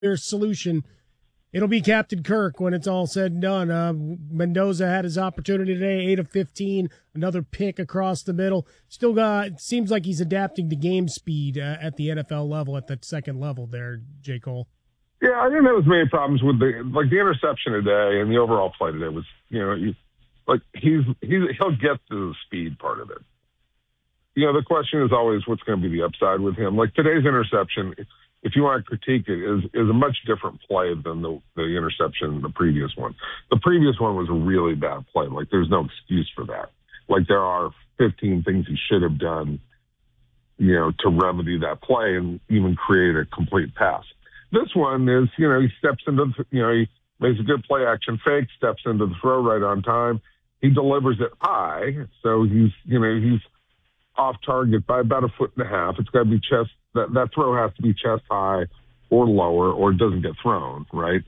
their solution. It'll be Captain Kirk when it's all said and done. Mendoza had his opportunity today, 8 of 15, another pick across the middle. Still it seems like he's adapting to game speed at the NFL level, at that second level there, J. Cole. Yeah, I didn't have as many problems with the interception today and the overall play today was, he'll get to the speed part of it. The question is always what's going to be the upside with him. Like today's interception, if you want to critique it, is a much different play than the interception in the previous one. The previous one was a really bad play. Like, there's no excuse for that. Like, there are 15 things he should have done, to remedy that play and even create a complete pass. This one is, he steps into, he makes a good play action fake, steps into the throw right on time. He delivers it high, so he's off target by about 1.5 feet. It's got to be chest. That throw has to be chest high or lower, or it doesn't get thrown, right?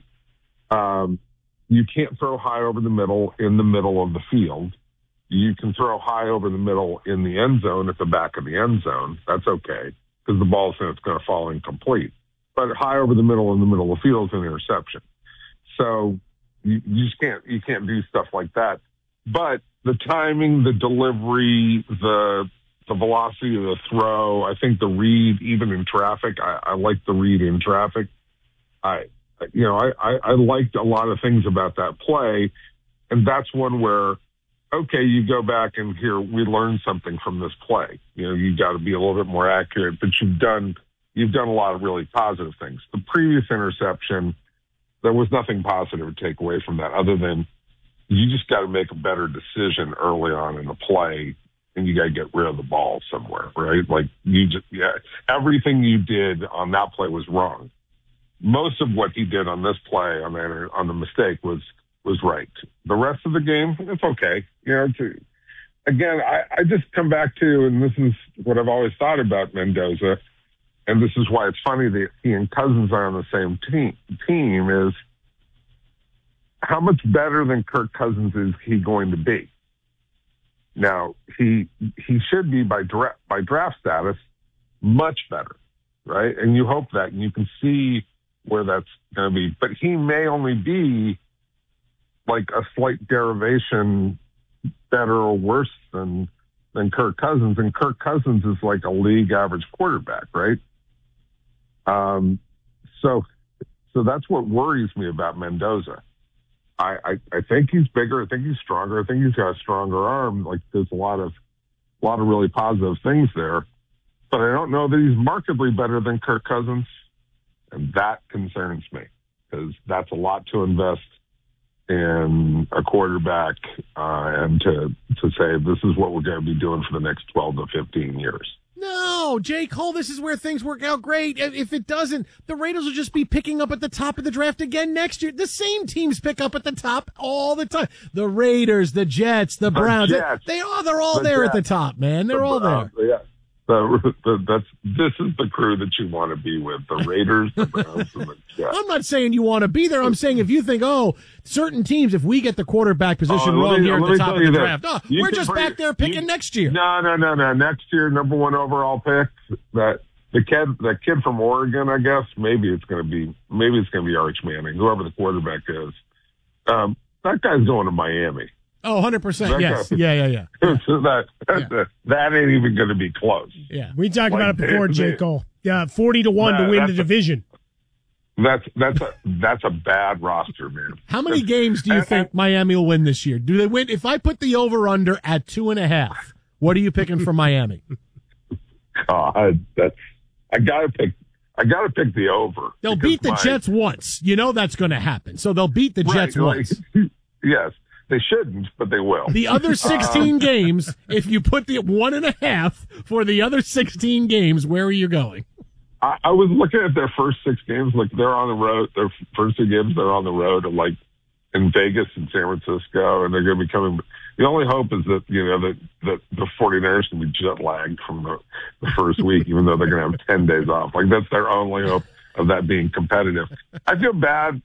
You can't throw high over the middle in the middle of the field. You can throw high over the middle in the end zone at the back of the end zone. That's okay because the ball's going to fall incomplete. But high over the middle in the middle of the field is an interception. So you just can't do stuff like that. But the timing, the delivery, the velocity of the throw, I think the read, even in traffic, I like the read in traffic. I liked a lot of things about that play, and that's one where, okay, you go back and here we learned something from this play. You got to be a little bit more accurate, but you've done a lot of really positive things. The previous interception, there was nothing positive to take away from that other than you just got to make a better decision early on in the play. And you got to get rid of the ball somewhere, right? Like everything you did on that play was wrong. Most of what he did on this play, on the mistake, was right. The rest of the game, it's okay. Again, I just come back to, and this is what I've always thought about Mendoza, and this is why it's funny that he and Cousins are on the same team is how much better than Kirk Cousins is he going to be? Now, he should be by draft status much better, right? And you hope that, and you can see where that's going to be. But he may only be like a slight derivation better or worse than Kirk Cousins, and Kirk Cousins is like a league average quarterback, right? So that's what worries me about Mendoza. I think he's bigger. I think he's stronger. I think he's got a stronger arm. Like there's a lot of really positive things there, but I don't know that he's markedly better than Kirk Cousins, and that concerns me because that's a lot to invest in a quarterback and to say this is what we're going to be doing for the next 12 to 15 years. No, J. Cole, this is where things work out great. If it doesn't, the Raiders will just be picking up at the top of the draft again next year. The same teams pick up at the top all the time. The Raiders, the Jets, the Browns. They're all there at the top, man. They're all there. Yeah. This is the crew that you want to be with, the Raiders, the Browns, and the Jets. I'm not saying you want to be there. I'm saying if you think, certain teams, if we get the quarterback position wrong here at the top of the draft, we're just back there picking next year. No. Next year, number one overall pick, that kid from Oregon, I guess, maybe it's going to be Arch Manning, whoever the quarterback is. That guy's going to Miami. Oh, 100%. Yes. Yeah. So that ain't even going to be close. Yeah. We talked about it before, J. Cole. Yeah, 40-1 to win the division. That's a bad roster, man. How many games do you think Miami will win this year? Do they win? If I put the over-under at 2.5, what are you picking for Miami? God, I gotta pick the over. They'll beat the Jets once. You know that's going to happen. So they'll beat the Jets once. Yes. They shouldn't, but they will. The other 16 games, if you put the 1.5 for the other 16 games, where are you going? I was looking at their first 6 games. Like they're on the road. Their first 2 games, they're on the road, like in Vegas and San Francisco, and they're going to be coming. The only hope is that that the 49ers can be jet lagged from the first week, even though they're going to have 10 days off. Like that's their only hope of that being competitive. I feel bad.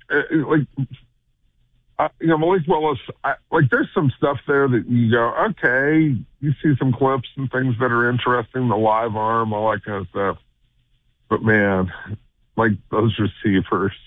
Malik Willis, there's some stuff there that you go, okay, you see some clips and things that are interesting, the live arm, all that kind of stuff. But man, like those receivers.